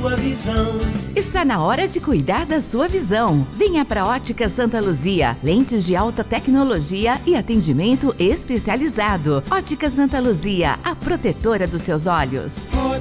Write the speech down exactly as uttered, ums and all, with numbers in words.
sua visão. Está na hora de cuidar da sua visão. Venha para Ótica Santa Luzia. Lentes de alta tecnologia e atendimento especializado. Ótica Santa Luzia, a protetora dos seus olhos.